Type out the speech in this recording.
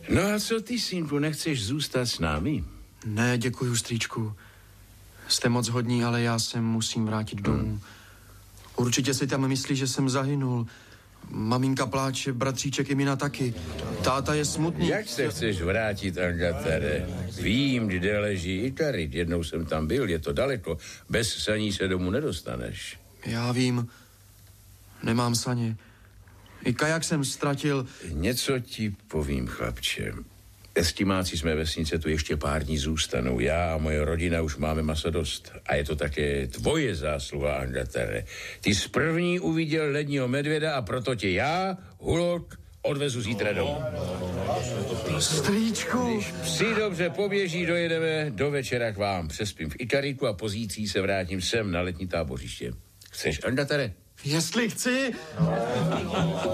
No a co ty, synku, nechceš zůstat s námi? Ne, děkuju, strýčku. Jste moc hodní, ale já se musím vrátit domů. Určitě si tam myslí, že jsem zahynul. Maminka pláče, bratříček i Mina taky. Táta je smutný. Jak se chceš vrátit, Angatare? Vím, kde leží Ikarit. Jednou jsem tam byl, je to daleko. Bez saní se domů nedostaneš. Já vím. Nemám saně. I kajak jsem ztratil. Něco ti povím, chlapče. Estimáci z mé vesnice tu ještě pár dní zůstanou. Já a moje rodina už máme maso dost. A je to také tvoje zásluha, Angatare. Ty jsi první uviděl ledního medvěda a proto tě já, Hulok, odvezu zítra domů. Strýčku. Když psi dobře poběží, dojedeme do večera k vám. Přespím v Ikaritu a pozítří se vrátím sem na letní tábořiště. Chceš, Angatare? Jestli chci.